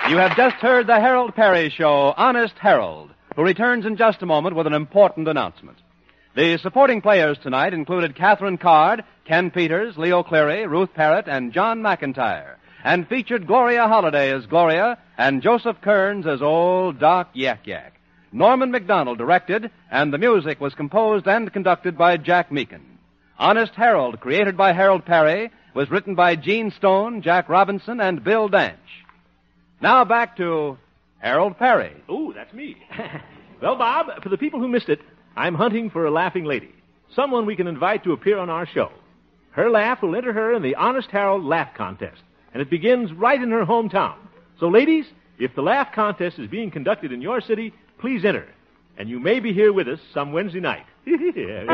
You have just heard the Harold Perry Show, Honest Harold, who returns in just a moment with an important announcement. The supporting players tonight included Catherine Card, Ken Peters, Leo Cleary, Ruth Parrott, and John McIntyre, and featured Gloria Holliday as Gloria and Joseph Kearns as Old Doc Yak Yak. Norman McDonald directed, and the music was composed and conducted by Jack Meakin. Honest Harold, created by Harold Perry, was written by Gene Stone, Jack Robinson, and Bill Danch. Now back to Harold Perry. Oh, that's me. Well, Bob, for the people who missed it, I'm hunting for a laughing lady, someone we can invite to appear on our show. Her laugh will enter her in the Honest Harold Laugh Contest, and it begins right in her hometown. So, ladies, if the Laugh Contest is being conducted in your city, please enter. And you may be here with us some Wednesday night.